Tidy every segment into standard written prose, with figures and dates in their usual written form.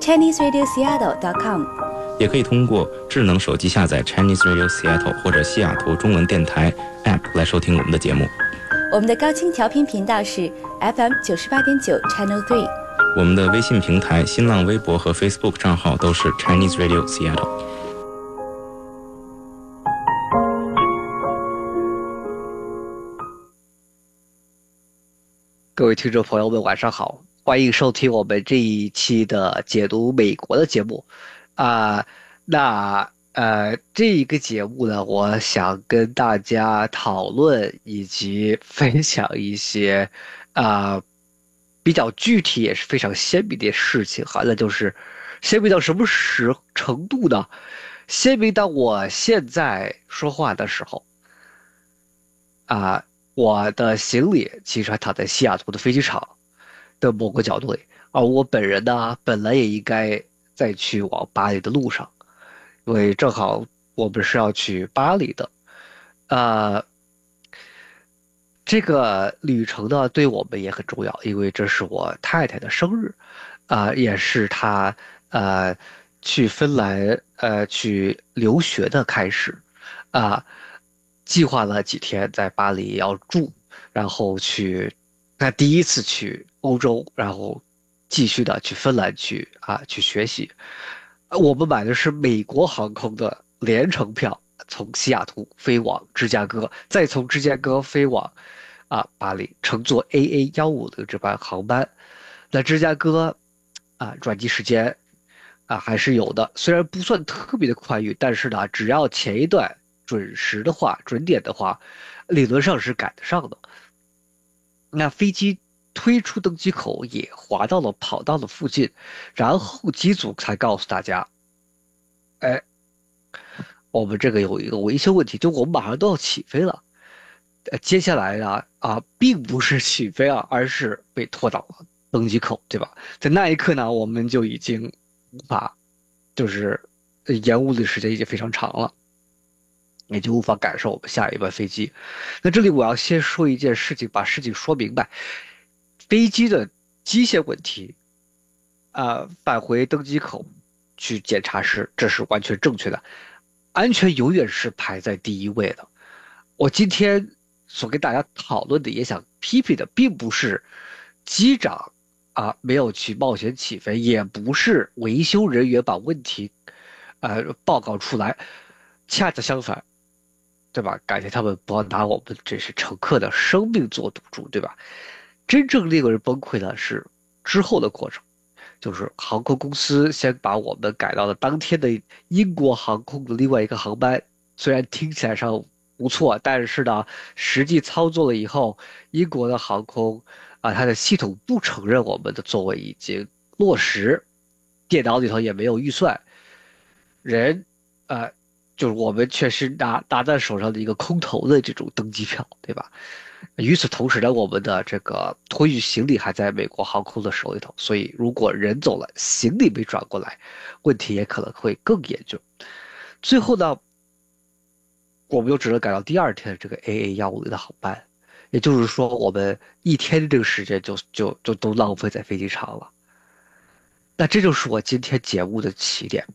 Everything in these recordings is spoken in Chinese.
ChineseRadioSeattle.com， 也可以通过智能手机下载 Chinese Radio Seattle 或者西雅图中文电台 App 来收听我们的节目。 我们的高清调频频道是 FM 98.9 Channel 3。 我们的微信平台、新浪微博和 Facebook 账号都是 Chinese Radio Seattle。 各位听众朋友们，晚上好，欢迎收听我们这一期的解读美国的节目。这一个节目呢，我想跟大家讨论以及分享一些比较具体也是非常鲜明的事情哈，那就是鲜明到什么程度呢？鲜明到我现在说话的时候我的行李其实还躺在西雅图的飞机场的某个角落里，而我本人呢，本来也应该在去往巴黎的路上，因为正好我们是要去巴黎的。这个旅程呢，对我们也很重要，因为这是我太太的生日，也是她去芬兰去留学的开始，计划了几天在巴黎要住，然后第一次去欧洲，然后继续的去芬兰去学习。我们买的是美国航空的联程票，从西雅图飞往芝加哥，再从芝加哥飞往巴黎，乘坐 AA150这班航班。那芝加哥转机时间还是有的，虽然不算特别的宽裕，但是呢，只要前一段准点的话，理论上是赶得上的。那飞机推出登机口也滑到了跑道的附近，然后机组才告诉大家，我们这个有一个维修问题，就我们马上都要起飞了。接下来呢并不是起飞而是被拖到了登机口，对吧？在那一刻呢，我们就已经无法，就是延误的时间已经非常长了，也就无法赶上我们下一班飞机。那这里我要先说一件事情，把事情说明白。飞机的机械问题返回登机口去检查时，这是完全正确的，安全永远是排在第一位的。我今天所跟大家讨论的，也想批评的，并不是机长没有去冒险起飞，也不是维修人员把问题报告出来，恰恰相反，对吧？感谢他们不要拿我们这是乘客的生命做赌注，对吧？真正令人崩溃的是之后的过程，就是航空公司先把我们改到了当天的英国航空的另外一个航班，虽然听起来上不错，但是呢，实际操作了以后，英国的航空它的系统不承认我们的座位已经落实，电脑里头也没有预算，就是我们确实拿在手上的一个空头的这种登机票，对吧？与此同时呢，我们的这个托运行李还在美国航空的手里头，所以如果人走了，行李没转过来，问题也可能会更严重。最后呢，我们又只能赶到第二天的这个 AA150的航班，也就是说，我们一天的这个时间就都浪费在飞机场了。那这就是我今天节目的起点，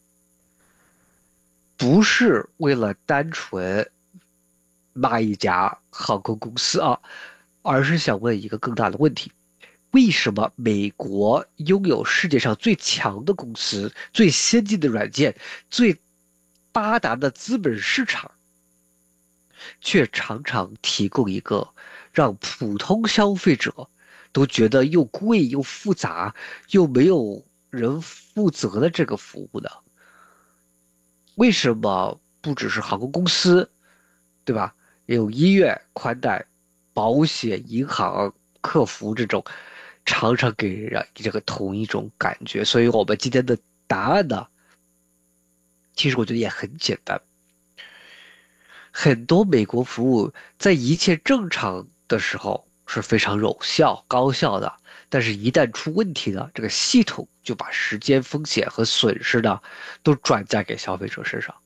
不是为了单纯骂一家航空公司而是想问一个更大的问题：为什么美国拥有世界上最强的公司、最先进的软件、最发达的资本市场，却常常提供一个让普通消费者都觉得又贵又复杂又没有人负责的这个服务呢？为什么不只是航空公司，对吧？也有医院、宽带、保险、银行、客服这种，常常给人这个同一种感觉。所以我们今天的答案呢，其实我觉得也很简单。很多美国服务在一切正常的时候是非常有效、高效的，但是一旦出问题呢，这个系统就把时间风险和损失呢，都转嫁给消费者身上。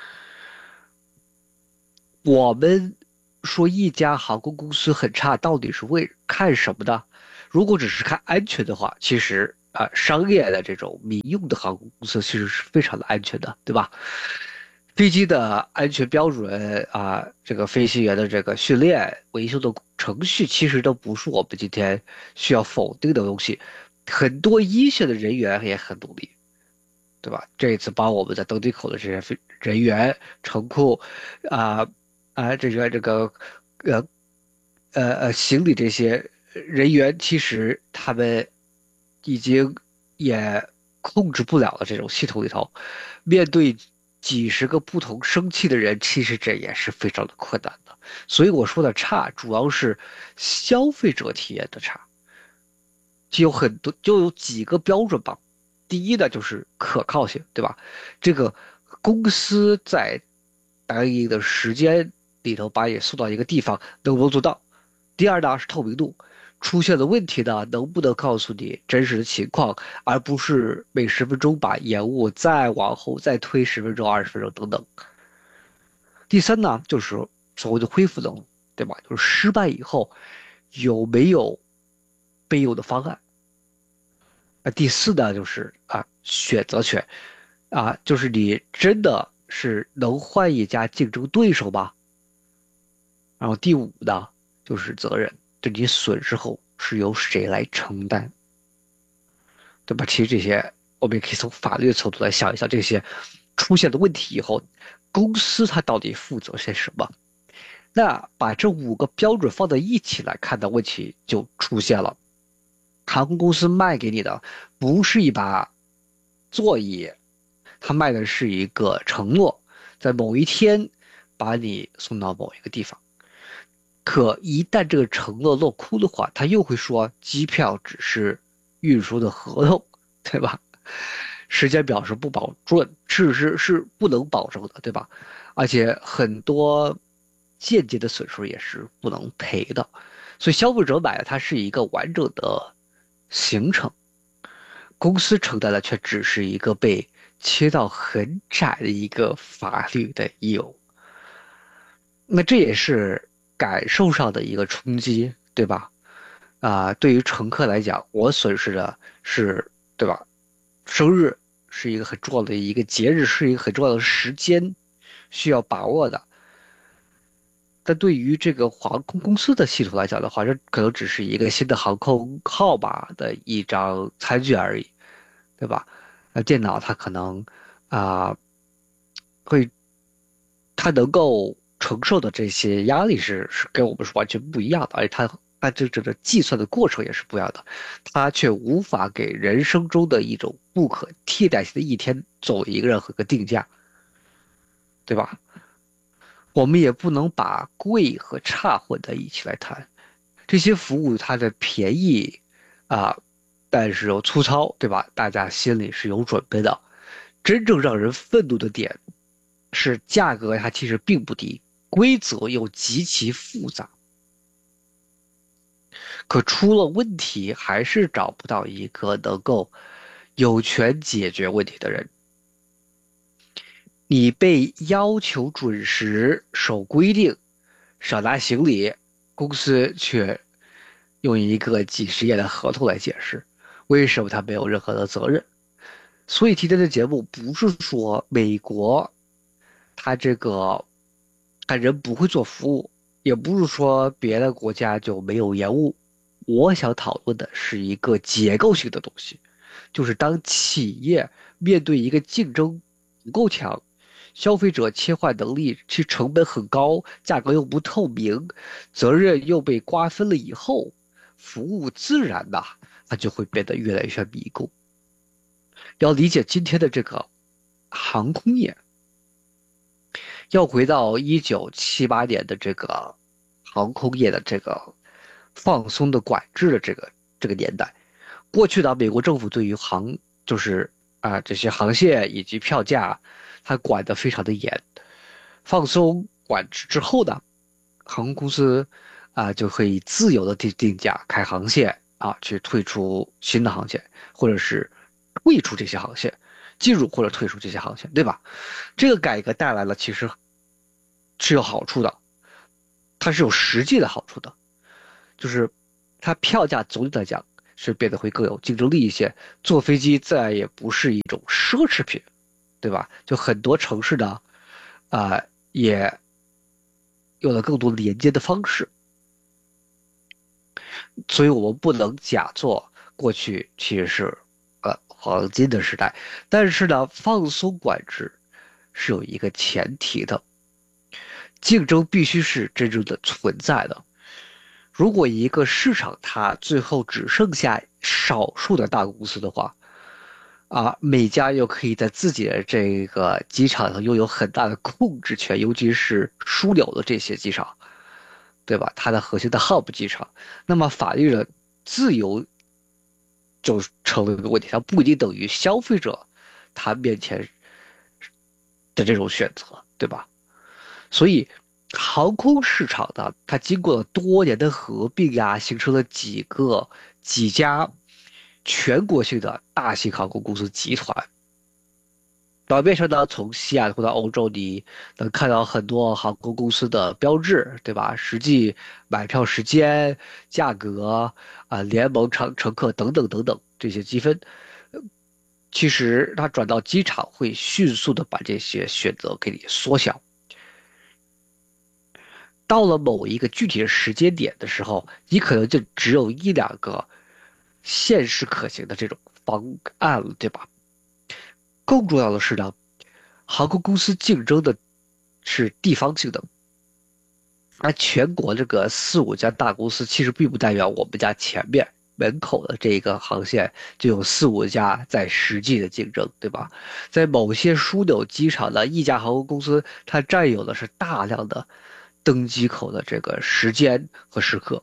我们说一家航空公司很差，到底是看什么呢？如果只是看安全的话，其实商业的这种民用的航空公司其实是非常的安全的，对吧？飞机的安全标准这个飞行员的这个训练、维修的程序，其实都不是我们今天需要否定的东西。很多一线的人员也很努力，对吧？这一次把我们在登机口的这些人员、乘客，这个行李这些人员，其实他们已经也控制不了了这种系统里头，面对几十个不同生气的人，其实这也是非常的困难的。所以我说的差，主要是消费者体验的差，就有几个标准吧。第一呢，就是可靠性，对吧？这个公司在答应的时间里头把你送到一个地方，能不能做到？第二呢是透明度，出现的问题呢能不能告诉你真实的情况，而不是每10分钟把延误再往后再推10分钟、20分钟等等。第三呢就是所谓的恢复能力，对吧？就是失败以后有没有备用的方案？第四呢就是选择权，就是你真的是能换一家竞争对手吗？然后第五呢就是责任，就你损失后是由谁来承担，对吧？其实这些我们也可以从法律的角度来想一想，这些出现的问题以后，公司它到底负责些什么？那把这5个标准放在一起来看的问题就出现了。航空公司卖给你的不是一把座椅，它卖的是一个承诺，在某一天把你送到某一个地方。可一旦这个承诺落空的话，他又会说机票只是运输的合同，对吧？时间表是不保准，是不能保证的，对吧？而且很多间接的损失也是不能赔的，所以消费者买的它是一个完整的行程，公司承担的却只是一个被切到很窄的一个法律的义务。那这也是感受上的一个冲击，对吧？对于乘客来讲，我损失的是，对吧？生日是一个很重要的一个节日，是一个很重要的时间，需要把握的。但对于这个航空公司的系统来讲的话，这可能只是一个新的航空号码的一张餐具而已，对吧？电脑它可能啊、会，它能够承受的这些压力是跟我们是完全不一样的，而且它这整个计算的过程也是不一样的，它却无法给人生中的一种不可替代性的一天做一个任何一个定价，对吧？我们也不能把贵和差混在一起来谈，这些服务它的便宜啊，但是又粗糙，对吧？大家心里是有准备的。真正让人愤怒的点是价格它其实并不低，规则又极其复杂，可出了问题还是找不到一个能够有权解决问题的人。你被要求准时守规定，少拿行李，公司却用一个几十页的合同来解释，为什么他没有任何的责任。所以今天的节目不是说美国他人不会做服务，也不是说别的国家就没有延误。我想讨论的是一个结构性的东西，就是当企业面对一个竞争不够强，消费者切换能力其成本很高，价格又不透明，责任又被瓜分了以后，服务自然它就会变得越来越迷宫。要理解今天的这个航空业，要回到1978年的这个航空业的这个放松的管制的这个年代。过去的美国政府对于就是这些航线以及票价，它管得非常的严。放松管制之后呢，航空公司就可以自由的定价开航线去退出新的航线，或者是退出这些航线，进入或者退出这些航线，对吧？这个改革带来了其实是有好处的，它是有实际的好处的，就是它票价总体来讲是变得会更有竞争力一些。坐飞机再也不是一种奢侈品，对吧？就很多城市呢，也有了更多连接的方式，所以我们不能假作过去其实是黄金的时代。但是呢，放松管制是有一个前提的，竞争必须是真正的存在的。如果一个市场它最后只剩下少数的大公司的话，每家又可以在自己的这个机场上拥有很大的控制权，尤其是枢纽的这些机场，对吧？它的核心的 hub 机场，那么法律的自由就成为一个问题，它不一定等于消费者他面前的这种选择，对吧？所以，航空市场呢，它经过了多年的合并呀，形成了几家全国性的大型航空公司集团。表面上呢，从西雅图到欧洲，你能看到很多航空公司的标志，对吧？实际买票时间、价格联盟乘客等等等等这些积分，其实它转到机场会迅速的把这些选择给你缩小。到了某一个具体的时间点的时候，你可能就只有一两个现实可行的这种方案了，对吧？更重要的是呢，航空公司竞争的是地方性的，而全国这个4、5家大公司，其实并不代表我们家前面门口的这个航线就有4、5家在实际的竞争，对吧？在某些枢纽机场的一家航空公司，它占有的是大量的登机口的这个时间和时刻。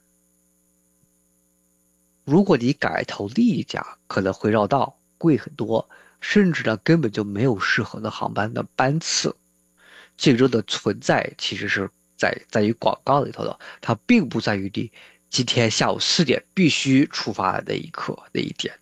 如果你改投另一家，可能会绕道，贵很多，甚至呢根本就没有适合的航班的班次。竞争的存在其实是在于广告里头的，它并不在于你今天下午4点必须出发的那一刻那一点。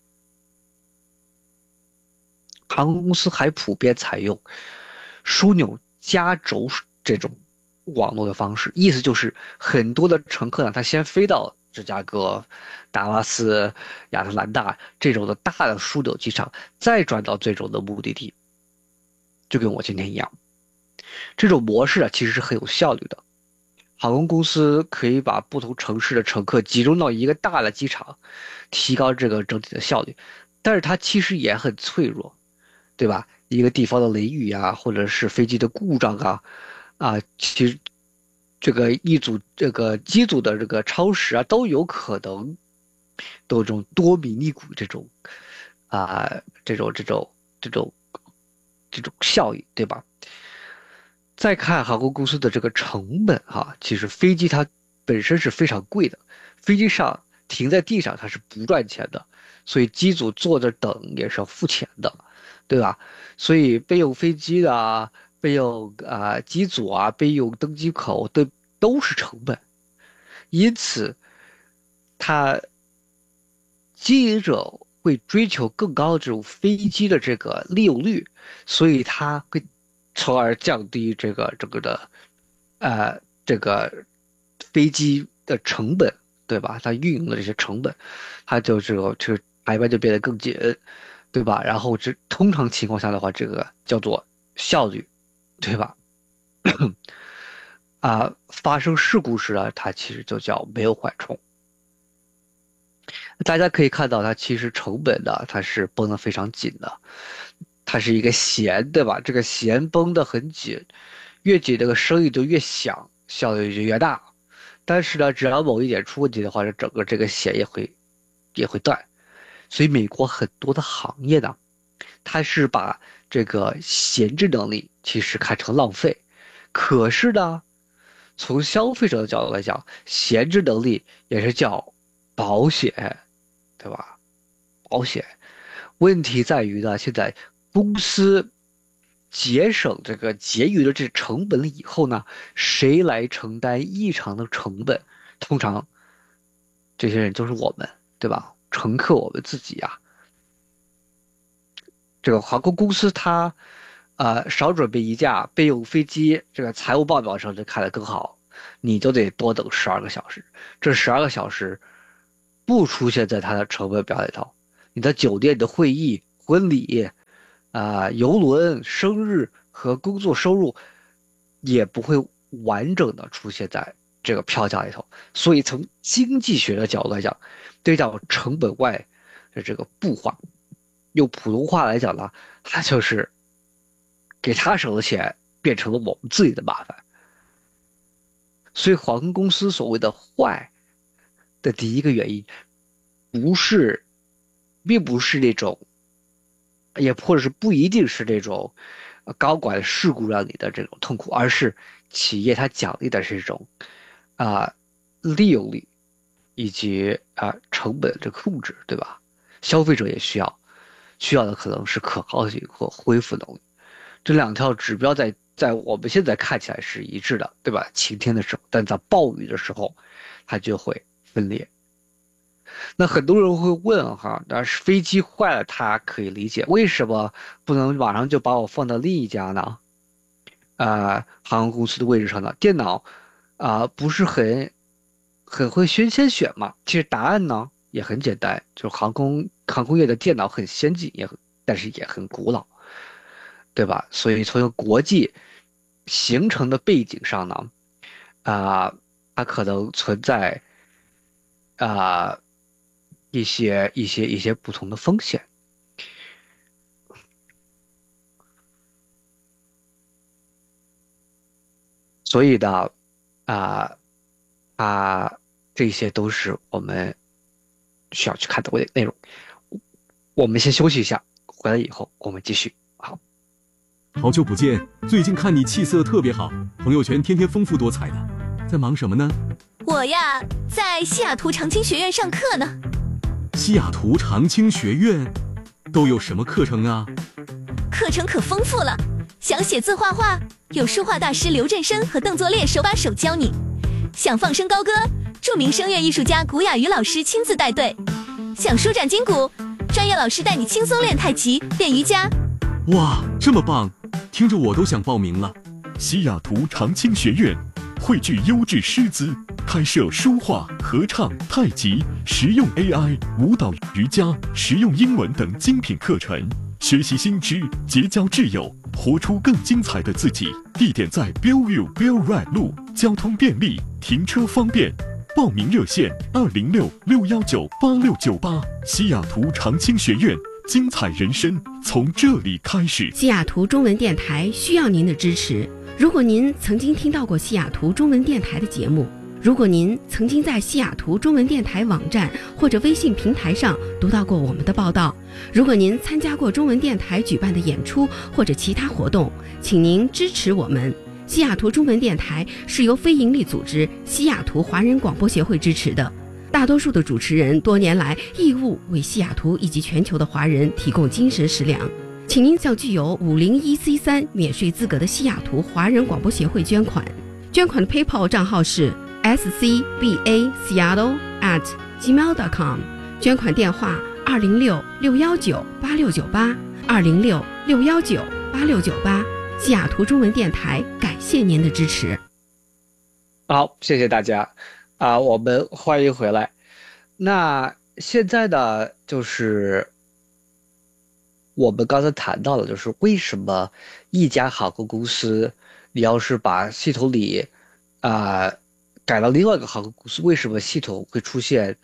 航空公司还普遍采用枢纽加轴这种网络的方式，意思就是很多的乘客呢，他先飞到芝加哥、达拉斯、亚特兰大这种的大的枢纽机场，再转到最终的目的地，就跟我今天一样。这种模式其实是很有效率的。航空公司可以把不同城市的乘客集中到一个大的机场，提高这个整体的效率。但是它其实也很脆弱，对吧？一个地方的雷雨或者是飞机的故障其实这个这个机组的这个超时都有可能都有这种多米尼谷这种这种效益，对吧？再看航空公司的这个成本其实飞机它本身是非常贵的，飞机上停在地上它是不赚钱的，所以机组坐着等也是要付钱的，对吧？所以备用飞机的备用机组备用登机口都是成本，因此它经营者会追求更高的这种飞机的这个利用率，所以它会从而降低这个整个的这个飞机的成本，对吧？它运营的这些成本，它就这个排班就变得更紧，对吧？然后通常情况下的话，这个叫做效率，对吧？发生事故时它其实就叫没有缓冲。大家可以看到，它其实成本它是绷得非常紧的，它是一个弦，对吧？这个弦绷得很紧，越紧这个声音就越响，效率就越大。但是呢，只要某一点出问题的话，整个这个弦也会断。所以美国很多的行业呢，它是把这个闲置能力其实看成浪费，可是呢，从消费者的角度来讲，闲置能力也是叫保险，对吧？保险问题在于呢，现在公司这个结余的这成本了以后呢，谁来承担异常的成本？通常这些人就是我们，对吧？乘客我们自己这个航空公司它少准备一架备用飞机，这个财务报表上就看得更好，你就得多等12个小时。这12个小时不出现在它的成本表里头。你的酒店的会议、婚礼邮轮、生日和工作收入也不会完整的出现在这个票价里头。所以从经济学的角度来讲，这叫成本外的这个步话。用普通话来讲呢，它就是给他省的钱变成了我们自己的麻烦。所以航空公司所谓的坏的第一个原因，并不是那种，也或者是不一定是那种高管事故让你的这种痛苦，而是企业它奖励的是这种利用率以及成本的控制，对吧？消费者也需要的可能是可靠性和恢复能力。这两条指标在我们现在看起来是一致的，对吧？晴天的时候，但在暴雨的时候，它就会分裂。那很多人会问但是飞机坏了，它可以理解，为什么不能马上就把我放到另一家呢？航空公司的位置上呢？电脑不是很会先选嘛？其实答案呢也很简单，就是航空业的电脑很先进，但是也很古老，对吧？所以从国际形成的背景上呢，它可能存在一些不同的风险。所以呢，这些都是我们需要去看的内容。我们先休息一下，回来以后我们继续。 好久不见，最近看你气色特别好，朋友圈天天丰富多彩的，在忙什么呢？ 我呀，在西雅图长青学院上课呢。 西雅图长青学院都有什么课程啊？ 课程可丰富了，想写字画画，有书画大师刘振生和邓作烈手把手教你；想放声高歌，著名声乐艺术家古雅瑜老师亲自带队；想舒展筋骨，专业老师带你轻松练太极、练瑜伽。 哇，这么棒，听着我都想报名了。 西雅图长青学院汇聚优质师资，开设书画、合唱、太极、实用 AI、舞蹈、瑜伽、实用英文等精品课程，学习新知，结交挚友，活出更精彩的自己。地点在 Bellevue Bell Ride 路，交通便利，停车方便。报名热线206-619-8698。西雅图长青学院，精彩人生从这里开始。 西雅图中文电台需要您的支持。如果您曾经听到过西雅图中文电台的节目，如果您曾经在西雅图中文电台网站或者微信平台上读到过我们的报道，如果您参加过中文电台举办的演出或者其他活动，请您支持我们。西雅图中文电台是由非营利组织西雅图华人广播协会支持的，大多数的主持人多年来义务为西雅图以及全球的华人提供精神食粮。请您向具有501C3免税资格的西雅图华人广播协会捐款，捐款的 PayPal 账号是 scbaseattle@gmail.com， 捐款电话206-619-8698 206-619-8698。西雅图中文电台感谢您的支持。 好，谢谢大家我们欢迎回来。那现在呢，就是我们刚才谈到了，就是为什么一家航空公司，你要是把系统里改到另外一个航空公司，为什么系统会出现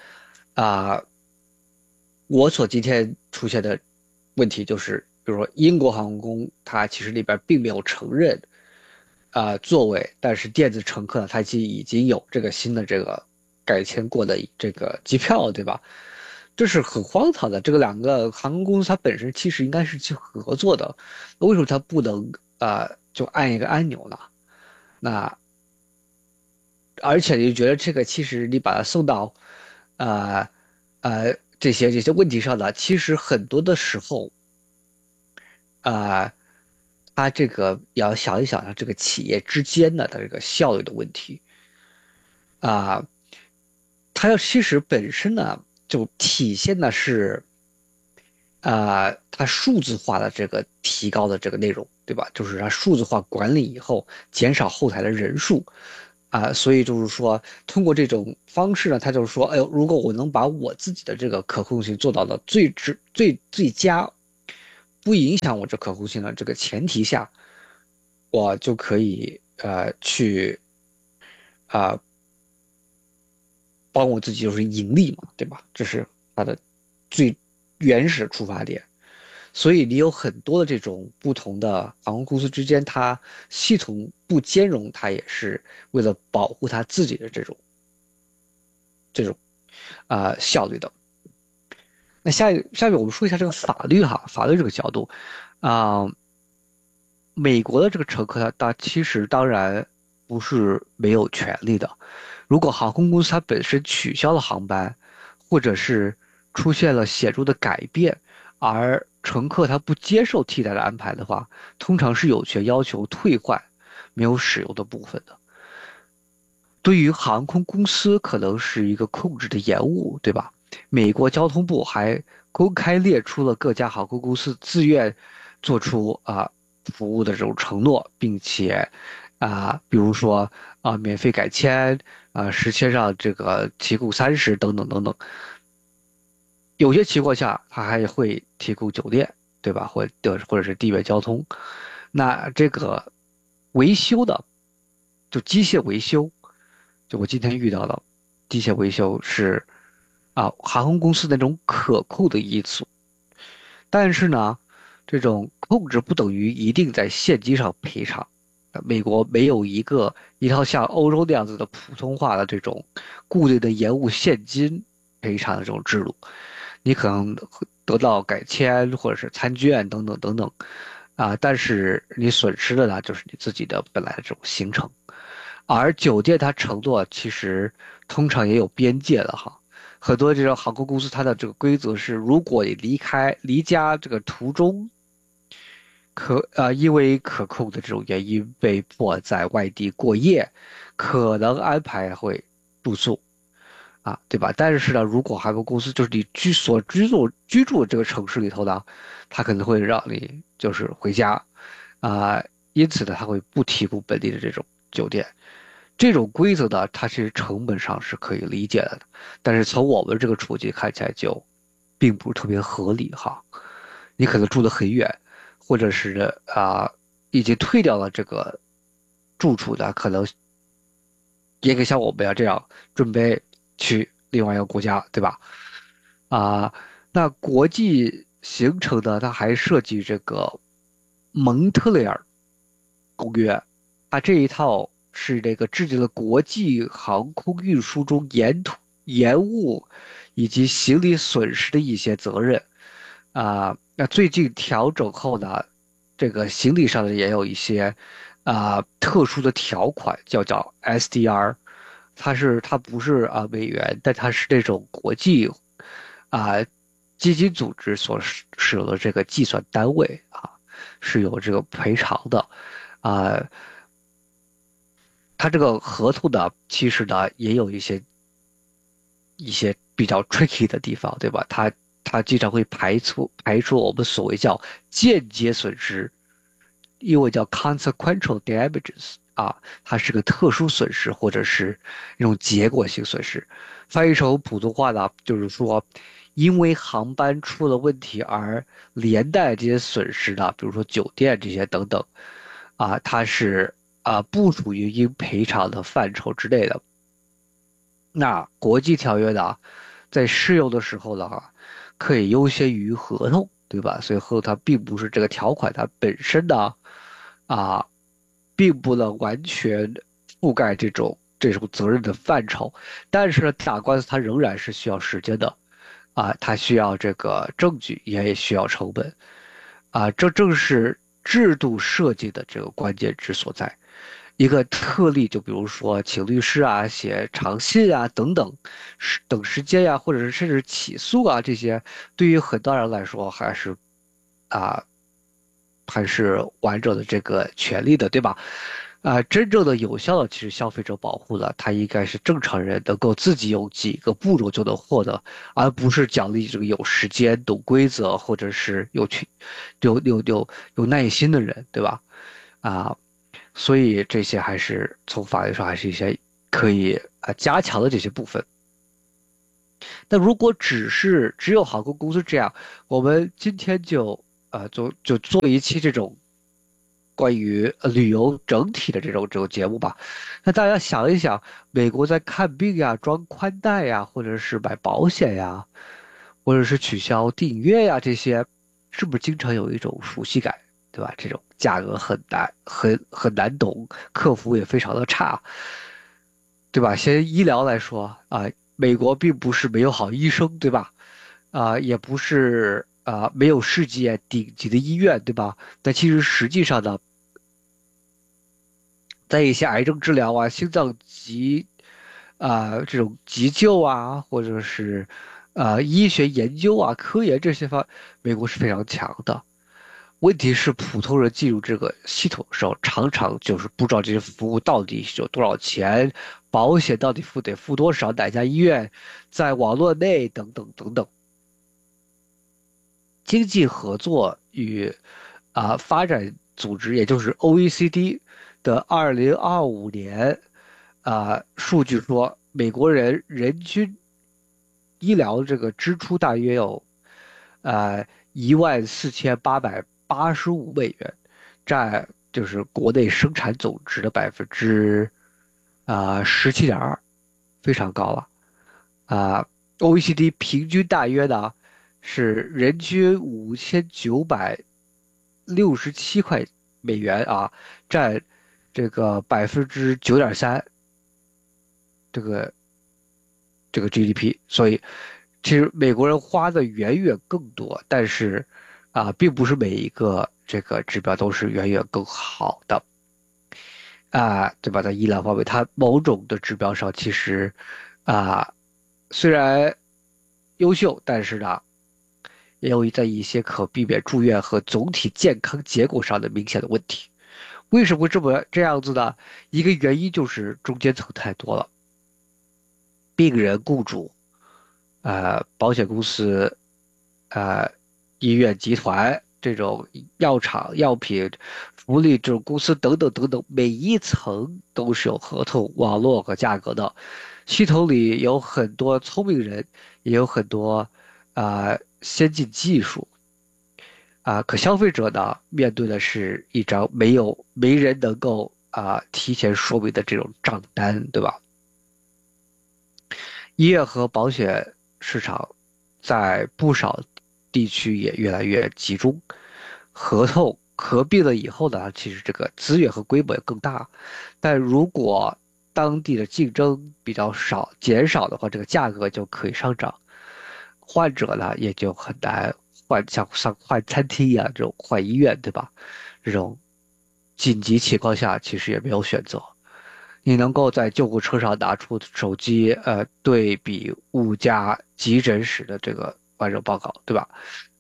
我所今天出现的问题，就是比如说英国航空，它其实里边并没有承认座位，但是电子乘客呢，它已经有这个新的这个改签过的这个机票，对吧？这是很荒唐的。这个两个航空公司它本身其实应该是去合作的，为什么它不能就按一个按钮呢？那而且你觉得这个其实你把它送到这些问题上呢，其实很多的时候它这个也要想一想这个企业之间的这个效率的问题它要其实本身呢就体现的是它数字化的这个提高的这个内容，对吧？就是它数字化管理以后减少后台的人数所以就是说，通过这种方式呢，他就是说，哎呦，如果我能把我自己的这个可控性做到了最佳，不影响我这可控性的这个前提下，我就可以去帮我自己就是盈利嘛，对吧？这是它的最原始出发点。所以你有很多的这种不同的航空公司之间，它系统不兼容，它也是为了保护它自己的这种效率的。那下面我们说一下这个法律哈，法律这个角度美国的这个乘客他其实当然不是没有权利的。如果航空公司它本身取消了航班，或者是出现了显著的改变，而乘客他不接受替代的安排的话，通常是有权要求退换没有使用的部分的。对于航空公司可能是一个控制的延误，对吧？美国交通部还公开列出了各家航空公司自愿做出服务的这种承诺，并且比如说免费改签时签上这个提供30等等等等。有些情况下，它还会提供酒店，对吧？或者是地面交通。那这个维修的，就机械维修，就我今天遇到的机械维修是航空公司那种可控的因素。但是呢，这种控制不等于一定在现金上赔偿。美国没有一套像欧洲那样子的普通话的这种固定的延误现金赔偿的这种制度。你可能得到改签或者是餐券等等等等但是你损失的呢，就是你自己的本来的这种行程。而酒店它承诺其实通常也有边界的哈，很多这种航空公司它的这个规则是，如果你离家这个途中因为可控的这种原因被迫在外地过夜，可能安排会住宿对吧？但是呢，如果航空公司就是你居住这个城市里头呢，它可能会让你就是回家因此呢，它会不提供本地的这种酒店。这种规则呢，它其实成本上是可以理解的，但是从我们这个处境看起来就并不是特别合理哈。你可能住得很远，或者是已经退掉了这个住处的，可能也可以像我们这样准备去另外一个国家，对吧？那国际行程呢，它还涉及这个蒙特利尔公约，这一套是这个制定了国际航空运输中延误以及行李损失的一些责任那最近调整后呢，这个行李上也有一些特殊的条款，叫 SDR。它不是美元，但它是这种国际基金组织所使用的这个计算单位是有这个赔偿的它这个合同呢，其实呢也有一些比较 tricky 的地方，对吧？它经常会排除我们所谓叫间接损失，英文叫 consequential damages它是个特殊损失或者是那种结果性损失。翻译成普通话呢，就是说因为航班出了问题而连带这些损失的，比如说酒店这些等等它是不属于应赔偿的范畴之内的。那国际条约呢，在适用的时候呢可以优先于合同，对吧？所以合同它并不是这个条款它本身呢并不能完全覆盖这种责任的范畴。但是呢，打官司它仍然是需要时间的它需要这个证据，也需要成本这正是制度设计的这个关键之所在。一个特例，就比如说请律师写长信等等，等时间或者是甚至起诉这些，对于很多人来说还是完整的这个权利的，对吧？真正的有效的其实消费者保护的，它应该是正常人能够自己用几个步骤就能获得，而不是奖励这个有时间、懂规则或者是有耐心的人，对吧？ 所以这些还是从法律上还是一些可以加强的这些部分。那如果只有航空公司这样，我们今天就做一期这种关于旅游整体的这种节目吧。那大家想一想，美国在看病呀、装宽带呀，或者是买保险呀，或者是取消订阅呀，这些是不是经常有一种熟悉感，对吧？这种价格很难懂，客服也非常的差，对吧？先医疗来说美国并不是没有好医生，对吧？也不是没有世界顶级的医院，对吧？但其实实际上呢，在一些癌症治疗啊、心脏这种急救啊，或者是医学研究啊、科研这些美国是非常强的。问题是普通人进入这个系统的时候，常常就是不知道这些服务到底有多少钱，保险到底得付多少，哪家医院在网络内等等等等。经济合作与发展组织，也就是 OECD 的2025年数据说，美国人均医疗这个支出大约有14885美元，占就是国内生产总值的17.2%，非常高了。OECD 平均大约呢是人均5967块美元占这个9.3%，这个 GDP， 所以其实美国人花的远远更多，但是并不是每一个这个指标都是远远更好的对吧？在医疗方面，它某种的指标上其实虽然优秀，但是呢，也有在一些可避免住院和总体健康结果上的明显的问题。为什么会这样子呢？一个原因就是中间层太多了，病人、雇主、保险公司、医院集团这种药厂、药品、福利这种公司等等等等，每一层都是有合同、网络和价格的。系统里有很多聪明人，也有很多先进技术可消费者呢面对的是一张没人能够提前说明的这种账单，对吧？医院和保险市场在不少地区也越来越集中，合同合并了以后呢，其实这个资源和规模也更大，但如果当地的竞争比较减少的话，这个价格就可以上涨，患者呢也就很难像换餐厅一样这种换医院，对吧？这种紧急情况下其实也没有选择，你能够在救护车上拿出手机对比物价急诊室的这个完整报告，对吧？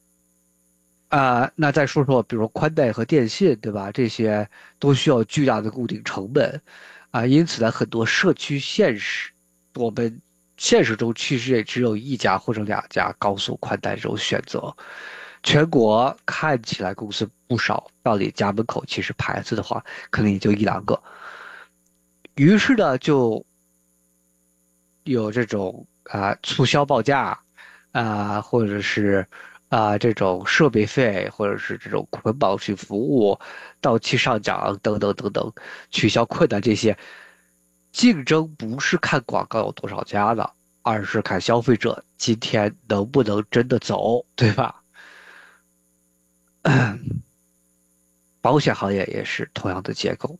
那再说说比如宽带和电信，对吧？这些都需要巨大的固定成本因此在很多社区我们现实中其实也只有一家或者两家高速宽带这种选择，全国看起来公司不少，到你家门口其实牌子的话可能也就一两个，于是呢就有这种促销报价或者是这种设备费，或者是这种捆绑性服务到期上涨等等等等，取消困难这些。竞争不是看广告有多少家的，而是看消费者今天能不能真的走，对吧？保险行业也是同样的结构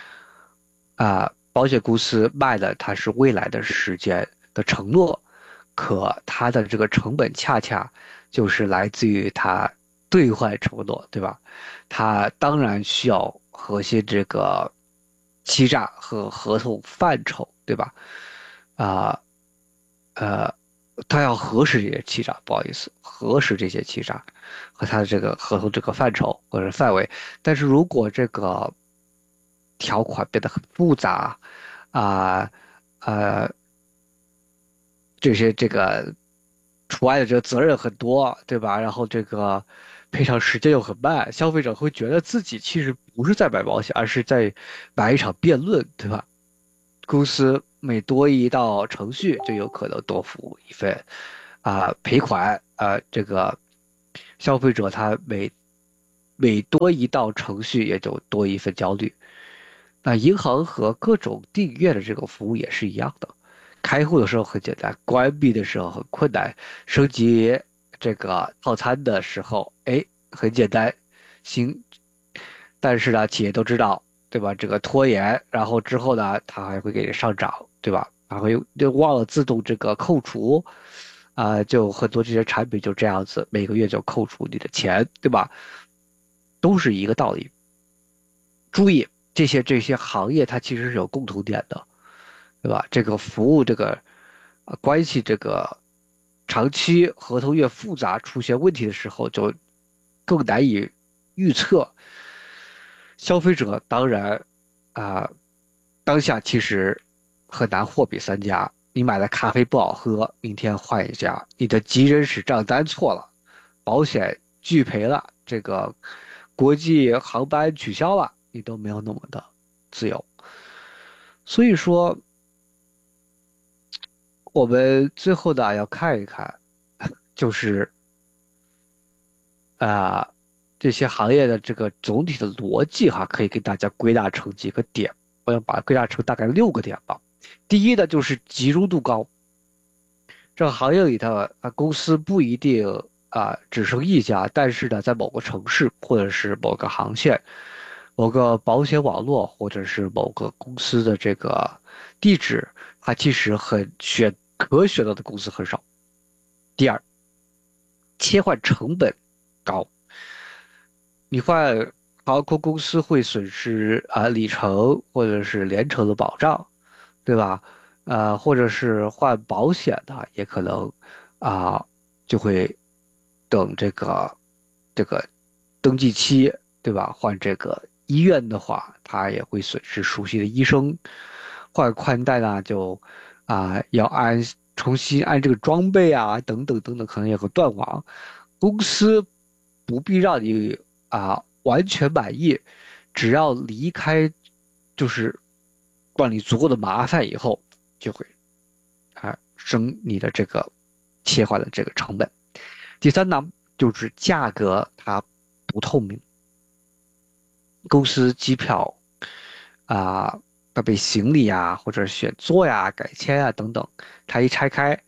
保险公司卖的它是未来的时间的承诺，可它的这个成本恰恰就是来自于它兑换承诺，对吧？它当然需要核心这个欺诈和合同范畴，对吧？他要核实这些欺诈，不好意思，核实这些欺诈和他的这个合同这个范畴或者范围。但是如果这个条款变得很复杂这些这个除外的这个责任很多，对吧？然后这个赔偿时间又很慢，消费者会觉得自己其实不是在买保险，而是在买一场辩论，对吧？公司每多一道程序，就有可能多付一份赔款这个消费者他每多一道程序，也就多一份焦虑。那银行和各种订阅的这个服务也是一样的，开户的时候很简单，关闭的时候很困难，升级这个套餐的时候，很简单，行。但是呢，企业都知道，对吧？这个拖延，然后之后呢，它还会给你上涨，对吧？还会就忘了自动这个扣除，就很多这些产品就这样子，每个月就扣除你的钱，对吧？都是一个道理。注意，这些行业它其实是有共同点的，对吧？这个服务这个关系这个长期合同越复杂，出现问题的时候就更难以预测。消费者当然当下其实很难货比三家。你买的咖啡不好喝，明天换一家；你的急诊室账单错了，保险拒赔了，这个国际航班取消了，你都没有那么的自由。所以说，我们最后呢要看一看，就是这些行业的这个总体的逻辑可以给大家归纳成几个点，我要把它归纳成大概6个点吧。第一呢，就是集中度高。这个行业里头公司不一定只剩一家，但是呢，在某个城市或者是某个航线、某个保险网络或者是某个公司的这个地址，它其实可选择的公司很少。第二，切换成本高。你换航空公司会损失里程或者是连程的保障，对吧？或者是换保险的，也可能就会等这个登记期，对吧？换这个医院的话，它也会损失熟悉的医生。换宽带呢，就要重新按这个装备等等等等，可能也会断网。公司不必让你完全满意，只要离开，就是让你足够的麻烦以后，就会升你的这个切换的这个成本。第三呢，就是价格它不透明。公司机票要被行李或者选座改签等等，它一拆开，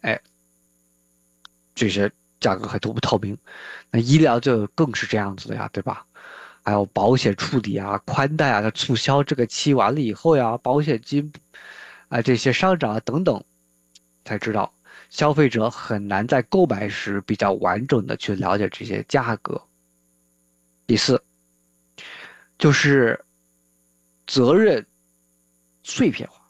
这些价格还都不透明。那医疗就更是这样子的对吧？还有保险处理宽带它促销这个期完了以后保险金这些上涨等等，才知道消费者很难在购买时比较完整的去了解这些价格。第四，就是责任碎片化。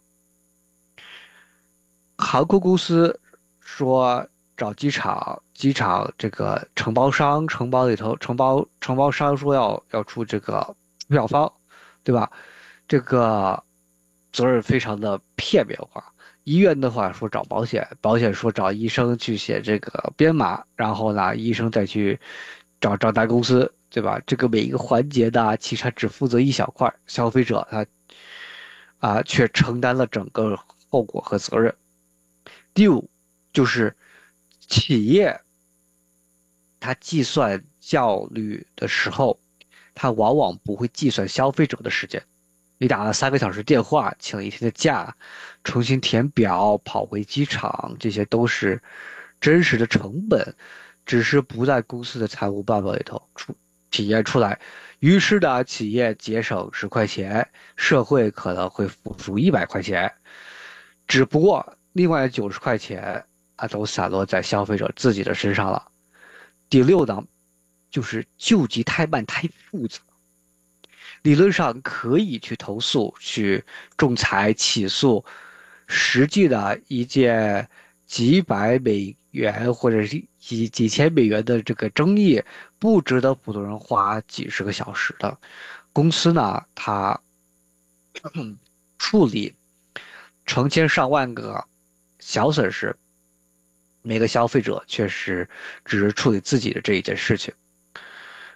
航空公司说找机场这个承包商，承包商说要出这个出票方，对吧？这个责任非常的片面化。医院的话说找保险，保险说找医生去写这个编码，然后呢，医生再去找账单公司，对吧？这个每一个环节的其实只负责一小块，消费者他却承担了整个后果和责任。第五，就是企业它计算效率的时候，它往往不会计算消费者的时间。你打了3个小时电话，请了1天的假，重新填表，跑回机场，这些都是真实的成本，只是不在公司的财务报表里头体现出来。于是呢，企业节省10块钱，社会可能会付出100块钱，只不过另外90块钱都散落在消费者自己的身上了。第六呢，就是救济太慢太复杂。理论上可以去投诉、去仲裁、起诉，实际的一件几百美元或者是几千美元的这个争议，不值得普通人花几十个小时的。公司呢，它处理成千上万个小损失，每个消费者确实只是处理自己的这一件事情。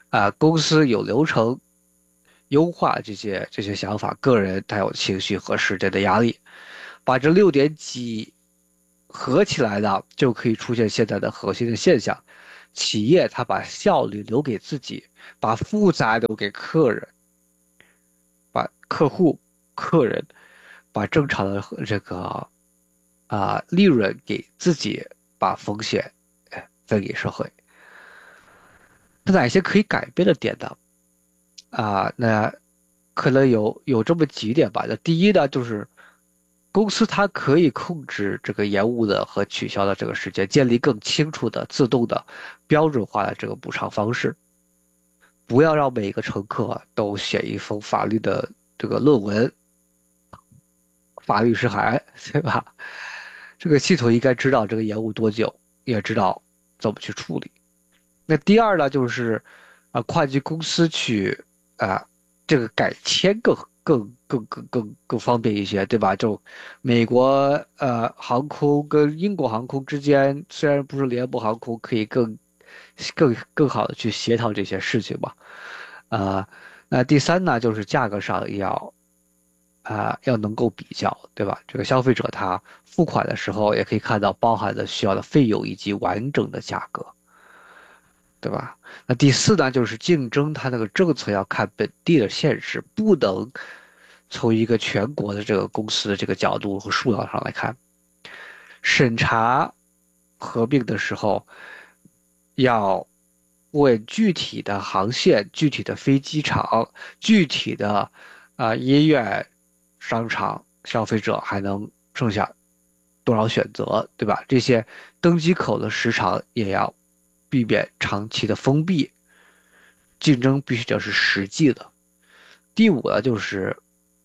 公司有流程优化这些想法，个人他有情绪和时间的压力，把这6点几合起来的，就可以出现现在的核心的现象。企业它把效率留给自己，把复杂留给客人，把客户、客人，把正常的这个利润给自己，把风险分给社会。那哪些可以改变的点呢？那可能有这么几点吧。那第一呢，就是公司它可以控制这个延误的和取消的这个时间，建立更清楚的、自动的、标准化的这个补偿方式，不要让每一个乘客都写一封法律的这个论文，法律是海，对吧？这个系统应该知道这个延误多久，也知道怎么去处理。那第二呢，就是会计公司去这个改签更方便一些，对吧？就美国航空跟英国航空之间，虽然不是联盟航空，可以更好的去协调这些事情吧。那第三呢，就是价格上要能够比较，对吧？这个消费者他付款的时候也可以看到包含的需要的费用以及完整的价格，对吧？那第四呢，就是竞争，它那个政策要看本地的现实，不能从一个全国的这个公司的这个角度和数量上来看。审查合并的时候，要问具体的航线、具体的飞机场、具体的医院、商场，消费者还能剩下多少选择，对吧？这些登机口的时长也要避免长期的封闭，竞争必须得是实际的。第五呢，就是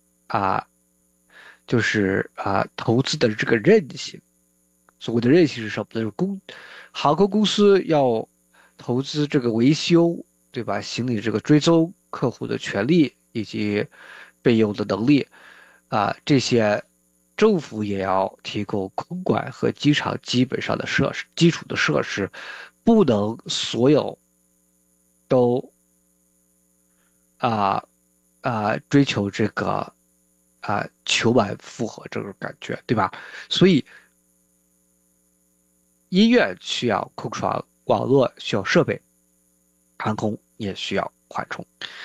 投资的这个韧性。所谓的韧性是什么呢？就是航空公司要投资这个维修，对吧？行李这个追踪客户的权利以及备用的能力这些政府也要提供空管和机场基础的设施，不能所有都追求这个求满负荷这种感觉，对吧？所以医院需要空床，网络需要设备，航空也需要缓冲，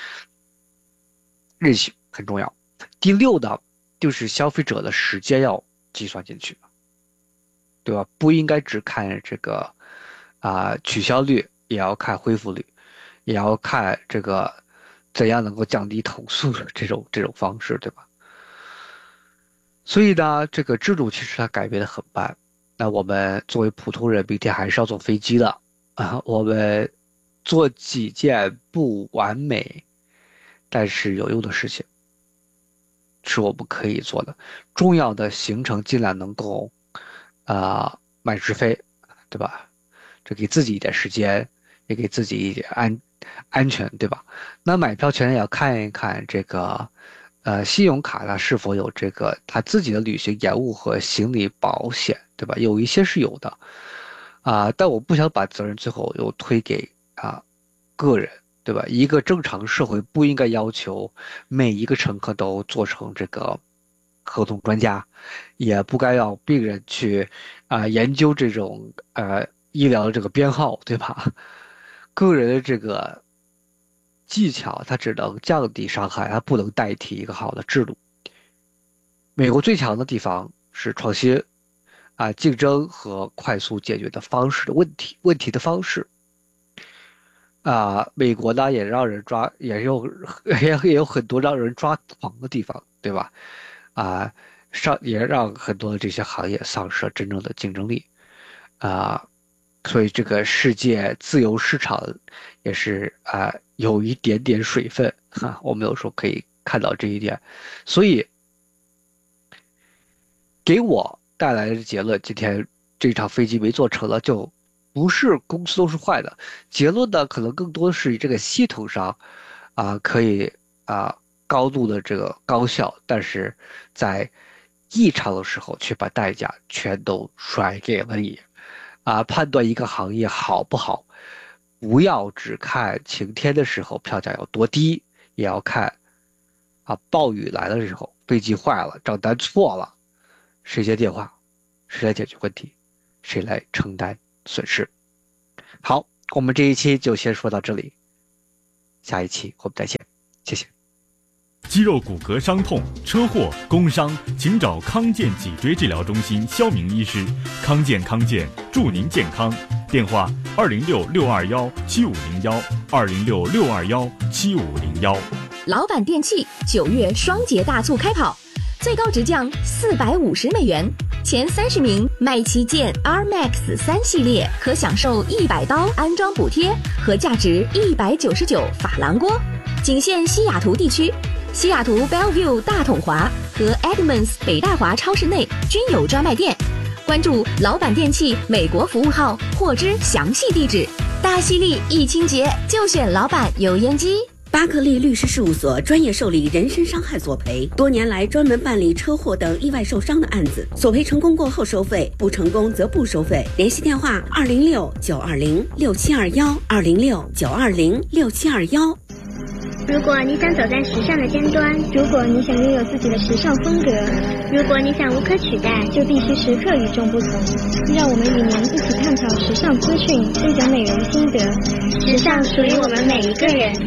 韧性很重要。第六呢，就是消费者的时间要计算进去，对吧？不应该只看这个取消率，也要看恢复率，也要看这个怎样能够降低投诉的这种方式，对吧？所以呢，这个制度其实它改变得很慢。那我们作为普通人，明天还是要坐飞机的我们做几件不完美但是有用的事情，是我们可以做的。重要的行程尽量能够买直飞，对吧？这给自己一点时间，也给自己一点安全，对吧？那买票前也要看一看这个信用卡它是否有这个它自己的旅行延误和行李保险，对吧？有一些是有的但我不想把责任最后又推给个人，对吧？一个正常社会不应该要求每一个乘客都做成这个合同专家，也不该让病人去研究这种医疗的这个编号，对吧？个人的这个技巧它只能降低伤害，它不能代替一个好的制度。美国最强的地方是创新竞争和快速解决的方式的问题的方式美国呢也让人抓，也有很多让人抓狂的地方，对吧？也让很多的这些行业丧失了真正的竞争力所以这个世界自由市场也是有一点点水分我们有时候可以看到这一点。所以给我带来的结论，今天这场飞机没做成了，就不是公司都是坏的。结论呢，可能更多是这个系统上可以高度的这个高效，但是在异常的时候却把代价全都甩给了你判断一个行业好不好， 不要只看晴天的时候票价有多低，也要看暴雨来的时候，飞机坏了，账单错了，谁接电话，谁来解决问题，谁来承担损失。好，我们这一期就先说到这里，下一期我们再见，谢谢。 肌肉骨骼伤痛、车祸、工伤，请找康健脊椎治疗中心肖明医师。康健祝您健康。电话206-621-7501，206-621-7501。 老板电器9月双节大促开跑，最高直降$450，前30名买旗舰 R-Max 3系列可享受100刀安装补贴和价值199珐琅锅，仅限西雅图地区。西雅图 Bellevue 大统华和 Edmonds 北大华超市内均有专卖店，关注老板电器美国服务号获知详细地址。大犀利一清洁就选老板油烟机。 巴克利律师事务所专业受理人身伤害索赔，多年来专门办理车祸等意外受伤的案子，索赔成功过后收费，不成功则不收费。联系电话206-920-6721，206-920-6721。 如果你想走在时尚的尖端，如果你想拥有自己的时尚风格，如果你想无可取代，就必须时刻与众不同。让我们与您一起探讨时尚资讯，分享美容心得。时尚属于我们每一个人。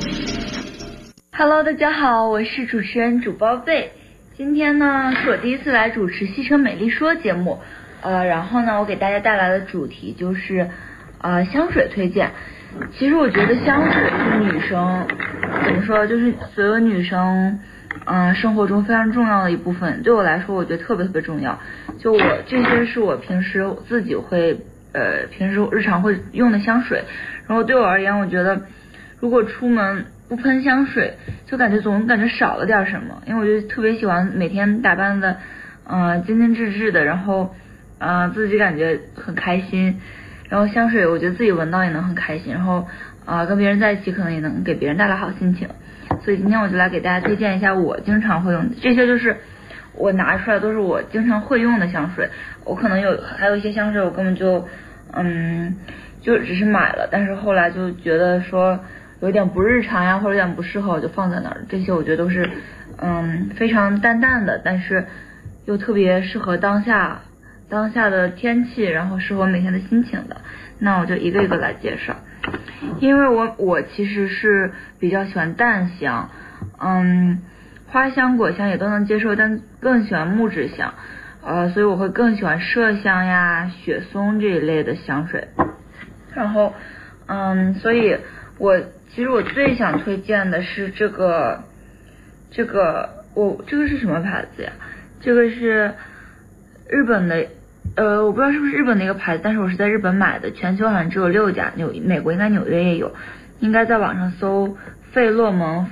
Hello， 大家好，我是主持人主包贝。今天呢是我第一次来主持西城美丽说节目，然后呢我给大家带来的主题就是香水推荐。其实我觉得香水是女生怎么说，就是所有女生生活中非常重要的一部分。对我来说我觉得特别特别重要，就我这些是我平时自己会平时日常会用的香水。然后对我而言，我觉得如果出门不喷香水，就总感觉少了点什么。因为我就特别喜欢每天打扮的精精致致的，然后自己感觉很开心。然后香水我觉得自己闻到也能很开心，然后跟别人在一起可能也能给别人带来好心情。所以今天我就来给大家推荐一下我经常会用的，这些就是我拿出来都是我经常会用的香水。我可能还有一些香水我根本就只是买了，但是后来就觉得说有点不日常呀，或者有点不适合，我就放在那儿。这些我觉得都是非常淡淡的，但是又特别适合当下的天气，然后适合我每天的心情的。那我就一个一个来介绍。因为我其实是比较喜欢淡香，花香果香也都能接受，但更喜欢木质香，所以我会更喜欢麝香呀、雪松这一类的香水。然后所以其实我最想推荐的是这个是什么牌子呀？这个是日本的，我不知道是不是日本的一个牌子，但是我是在日本买的，全球好像只有6家，美国应该纽约也有，应该在网上搜费洛蒙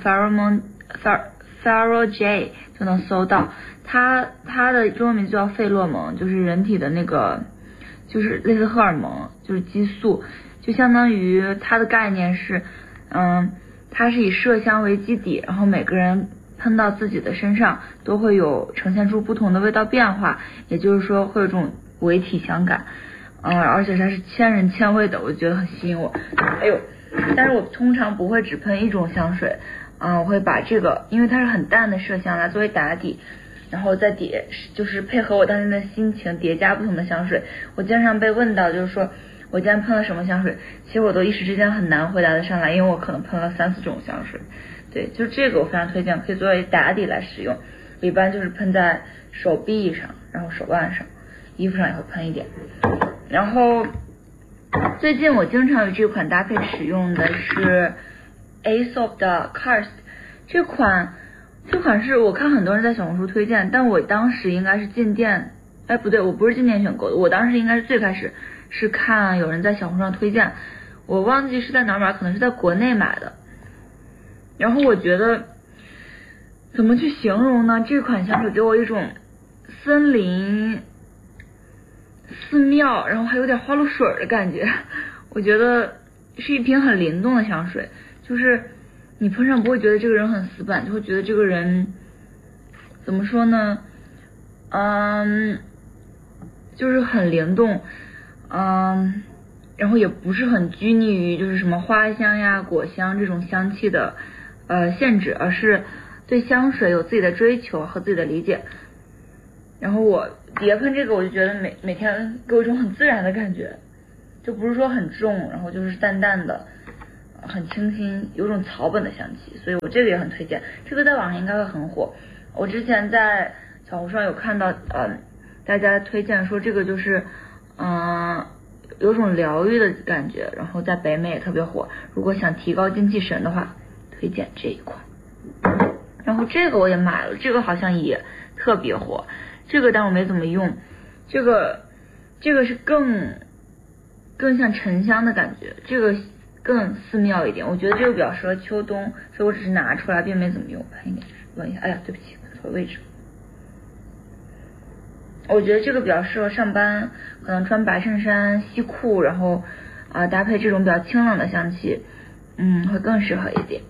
Pharo J 就能搜到。它的中文名字叫费洛蒙，就是人体的那个，就是类似荷尔蒙，就是激素，就相当于它的概念是，它是以麝香为基底，然后每个人喷到自己的身上都会有呈现出不同的味道变化，也就是说会有这种伪体香感，而且它是千人千味的，我觉得很吸引我。但是我通常不会只喷一种香水，我会把这个，因为它是很淡的麝香来作为打底，然后再就是配合我当天的心情叠加不同的香水。我经常被问到就是说我今天喷了什么香水，其实我都一时之间很难回答得上来，因为我可能喷了3-4种香水。对，就是这个我非常推荐，可以作为打底来使用。一般就是喷在手臂上，然后手腕上，衣服上也会喷一点。然后最近我经常与这款搭配使用的是 Aesop 的 Karst。这款是我看很多人在小红书推荐，但我当时应该是进店，不对，我不是进店选购的，我当时应该是最开始是看有人在小红书上推荐，我忘记是在哪买，可能是在国内买的。然后我觉得怎么去形容呢，这款香水给我一种森林寺庙，然后还有点花露水的感觉。我觉得是一瓶很灵动的香水，就是你喷上不会觉得这个人很死板，就会觉得这个人怎么说呢，就是很灵动， 然后也不是很拘泥于就是什么花香呀、果香这种香气的限制，而是对香水有自己的追求和自己的理解。然后我底下喷这个，我就觉得每天给我一种很自然的感觉，就不是说很重，然后就是淡淡的，很清新，有种草本的香气，所以我这个也很推荐。这个在网上应该会很火。我之前在小红书上有看到大家推荐说这个就是有种疗愈的感觉，然后在北美也特别火。如果想提高精气神的话，推荐这一款。然后这个我也买了，这个好像也特别火，这个但我没怎么用。这个是更像沉香的感觉，这个更寺庙一点。我觉得这个比较适合秋冬，所以我只是拿出来并没怎么用。喷一点，闻一下。哎呀，对不起，喷错位置。我觉得这个比较适合上班，可能穿白衬衫、西裤，然后搭配这种比较清冷的香气，会更适合一点。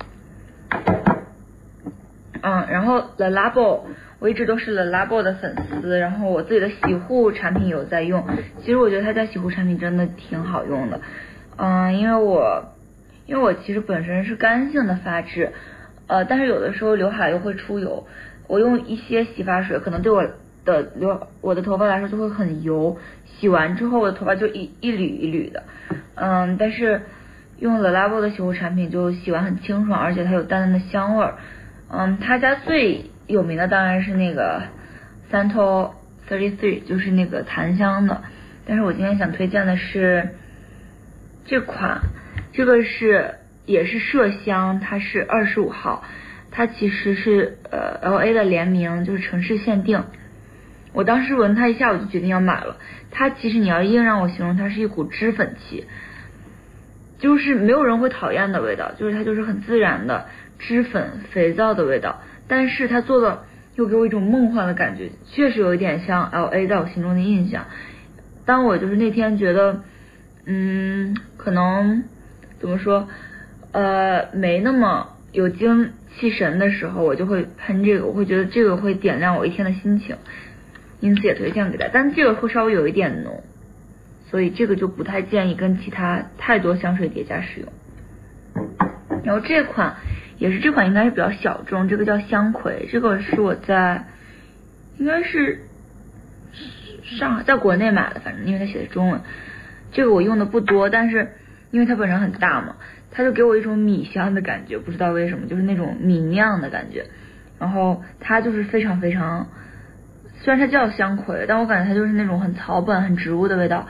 然后 Le Labo 我一直都是 Le Labo 的粉丝，然后我自己的洗护产品有在用。其实我觉得他家洗护产品真的挺好用的，因为我其实本身是干性的发质，但是有的时候刘海又会出油，我用一些洗发水可能对我的头发来说就会很油，洗完之后我的头发就一缕一缕的，但是用 Le Labo 的洗护产品就洗完很清爽，而且它有淡淡的香味儿。他家最有名的当然是那个 Santal 33，就是那个檀香的，但是我今天想推荐的是这款，这个也是麝香，它是25号，它其实是LA 的联名，就是城市限定。我当时闻它一下我就决定要买了。它其实你要硬让我形容，它是一股脂粉气，就是没有人会讨厌的味道，就是它就是很自然的脂粉肥皂的味道，但是它做的又给我一种梦幻的感觉，确实有一点像 LA 在我心中的印象。当我就是那天觉得可能怎么说没那么有精气神的时候，我就会喷这个，我会觉得这个会点亮我一天的心情，因此也推荐给大家。但这个会稍微有一点浓，所以这个就不太建议跟其他太多香水叠加使用。然后这款应该是比较小众，这个叫香葵，这个是我在应该是上海在国内买的，反正因为它写的中文。这个我用的不多，但是因为它本身很大嘛，它就给我一种米香的感觉，不知道为什么，就是那种米酿的感觉。然后它就是非常非常，虽然它叫香葵，但我感觉它就是那种很草本很植物的味道，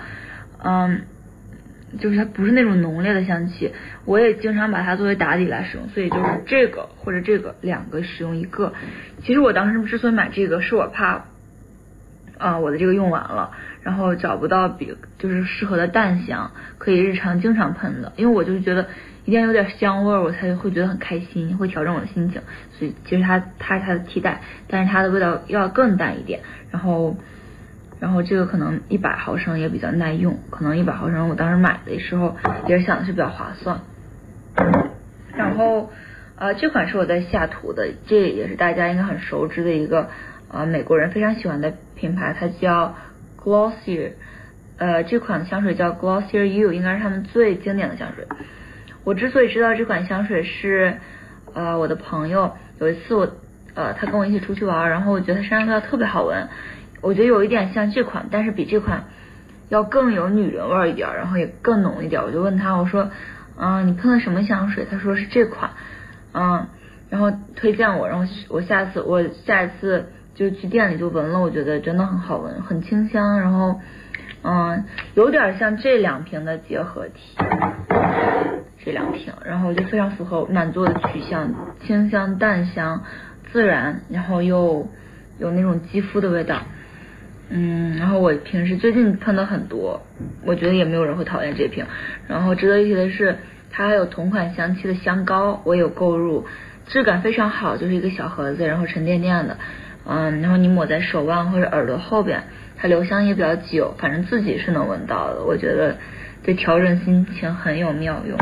就是它不是那种浓烈的香气。我也经常把它作为打底来使用，所以就是这个或者这个两个使用一个。其实我当时之所以买这个，是我怕我的这个用完了，然后找不到就是适合的淡香可以日常经常喷的，因为我就是觉得一定要有点香味我才会觉得很开心，会调整我的心情。所以其实它是它的替代，但是它的味道要更淡一点。然后这个可能100毫升也比较耐用，可能100毫升我当时买的时候也是想的是比较划算。然后这款是我在西雅图的，这也是大家应该很熟知的一个美国人非常喜欢的品牌，它叫 Glossier， 这款香水叫 Glossier You， 应该是他们最经典的香水。我之所以知道这款香水是我的朋友有一次他跟我一起出去玩，然后我觉得他身上味道特别好闻，我觉得有一点像这款，但是比这款要更有女人味一点，然后也更浓一点。我就问他，我说你喷的什么香水？他说是这款，然后推荐我，然后我下一次就去店里就闻了，我觉得真的很好闻，很清香，然后有点像这两瓶的结合体，这两瓶，然后就非常符合满座的取向，清香淡香自然，然后又有那种肌肤的味道。然后我平时最近喷的很多，我觉得也没有人会讨厌这瓶。然后值得一提的是，它还有同款香气的香膏，我也有购入，质感非常好，就是一个小盒子，然后沉甸甸的，然后你抹在手腕或者耳朵后边，它留香也比较久，反正自己是能闻到的，我觉得对调整心情很有妙用。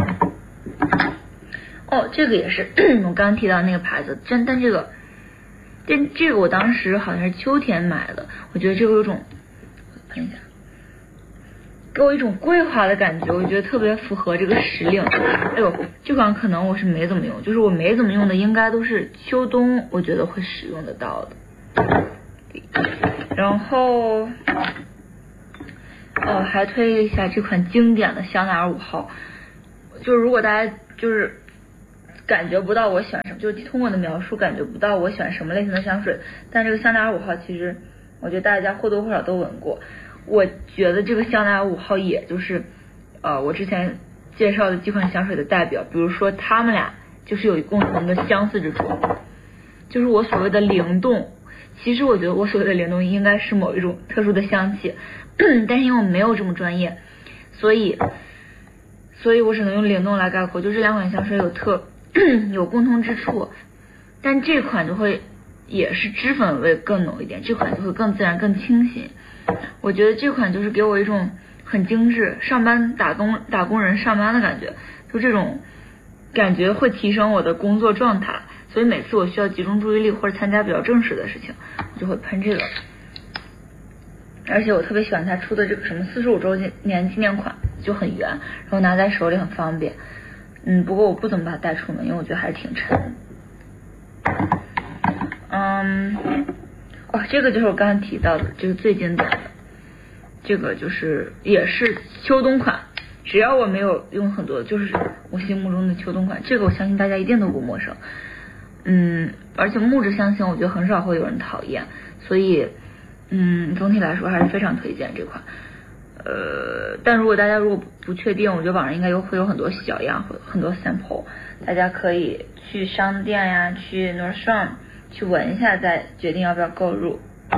这个也是我刚刚提到那个牌子，但这个我当时好像是秋天买的，我觉得这个有种喷一下， 给我一种桂花的感觉，我觉得特别符合这个时令。哎呦，这款可能我是没怎么用，就是我没怎么用的应该都是秋冬我觉得会使用得到的。然后还推一下这款经典的香奈儿5号，就是如果大家就是感觉不到我喜欢什么，就是通过我的描述感觉不到我喜欢什么类型的香水，但这个香奈儿5号其实我觉得大家或多或少都闻过。我觉得这个香奈儿5号也就是我之前介绍的几款香水的代表，比如说他们俩就是有共同的相似之处，就是我所谓的灵动。其实我觉得我所谓的灵动应该是某一种特殊的香气，但是因为我没有这么专业，所以我只能用灵动来概括。就这两款香水有共同之处，但这款就会也是脂粉味更浓一点，这款就会更自然更清新。我觉得这款就是给我一种很精致上班打工人上班的感觉，就这种感觉会提升我的工作状态，所以每次我需要集中注意力或者参加比较正式的事情，我就会喷这个。而且我特别喜欢它出的这个什么45周年纪念款，就很圆，然后拿在手里很方便。不过我不怎么把它带出门，因为我觉得还是挺沉。这个就是我刚刚提到的，这个最经典的，这个就是也是秋冬款，只要我没有用很多，就是我心目中的秋冬款，这个我相信大家一定都不陌生。而且木质香型我觉得很少会有人讨厌，所以总体来说还是非常推荐这款。但如果大家不确定，我觉得网上应该会有很多小样，很多 sample， 大家可以去商店呀，去 Nordstrom 去闻一下，再决定要不要购入。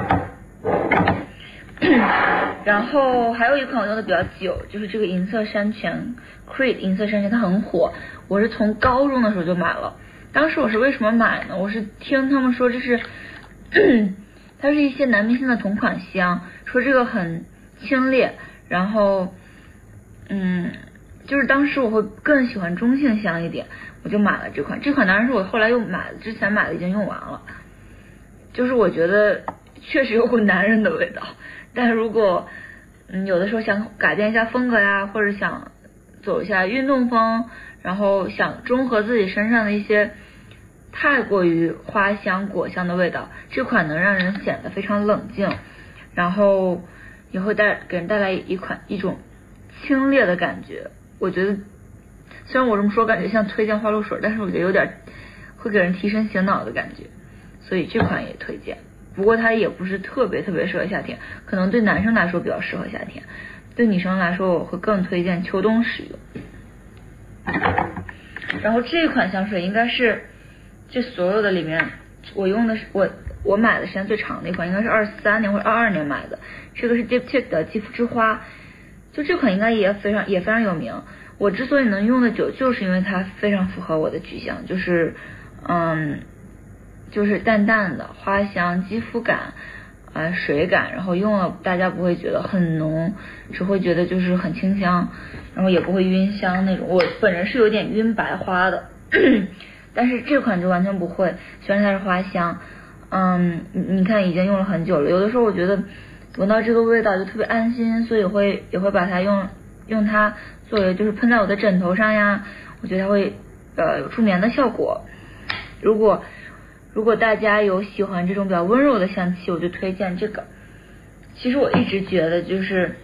然后还有一款我用的比较久，就是这个银色山泉 Creed 银色山泉，它很火，我是从高中的时候就买了。当时我是为什么买呢？我是听他们说这是它是一些男明星的同款香，说这个很清冽，然后就是当时我会更喜欢中性香一点，我就买了这款。这款当然是我后来又买了，之前买的已经用完了。就是我觉得确实有股男人的味道，但如果有的时候想改变一下风格呀，或者想走一下运动风，然后想中和自己身上的一些太过于花香果香的味道，这款能让人显得非常冷静，然后也会给人带来一种清冽的感觉。我觉得虽然我这么说感觉像推荐花露水，但是我觉得有点会给人提神醒脑的感觉，所以这款也推荐。不过它也不是特别适合夏天，可能对男生来说比较适合夏天，对女生来说我会更推荐秋冬使用。然后这款香水应该是这所有的里面我用的是我买的时间最长的一款，应该是23年或者22年买的，这个是 Diptyque 的肌肤之花，就这款应该也非常有名。我之所以能用的久，就是因为它非常符合我的取向，就是淡淡的花香、肌肤感、水感，然后用了大家不会觉得很浓，只会觉得就是很清香，然后也不会晕香那种。我本人是有点晕白花的，但是这款就完全不会，虽然它是花香，你看已经用了很久了，有的时候我觉得闻到这个味道就特别安心，所以也会把它用它作为就是喷在我的枕头上呀，我觉得它会有助眠的效果。如果大家有喜欢这种比较温柔的香气，我就推荐这个。其实我一直觉得就是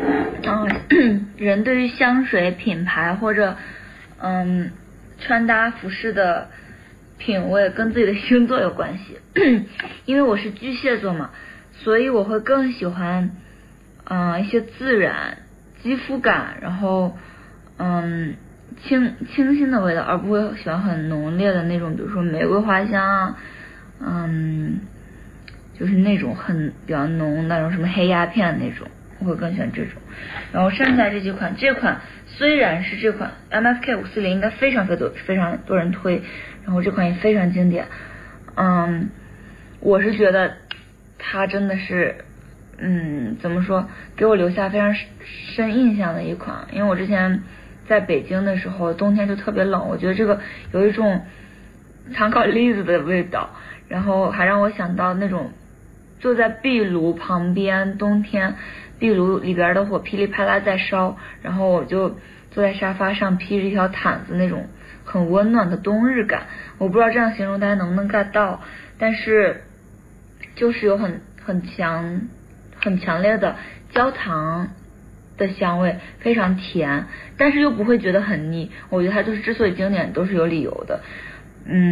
人对于香水品牌或者穿搭服饰的品味跟自己的星座有关系。因为我是巨蟹座嘛，所以我会更喜欢一些自然肌肤感，然后清新的味道，而不会喜欢很浓烈的那种，比如说玫瑰花香啊，就是那种比较浓那种什么黑鸦片那种，我会更喜欢这种。然后剩下这几款，这款虽然是这款 MFK 540应该非常多人推，然后这款也非常经典，我是觉得它真的是怎么说，给我留下非常深印象的一款。因为我之前在北京的时候，冬天就特别冷，我觉得这个有一种糖烤栗子的味道，然后还让我想到那种坐在壁炉旁边冬天壁炉里边的火噼里啪啦在烧，然后我就坐在沙发上披着一条毯子，那种很温暖的冬日感。我不知道这样形容大家能不能 get 到，但是就是有很强烈的焦糖的香味，非常甜，但是又不会觉得很腻。我觉得它就是之所以经典都是有理由的。